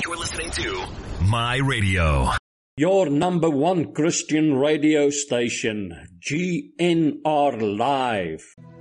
You're listening to My Radio. Your number one Christian radio station, GNR Live.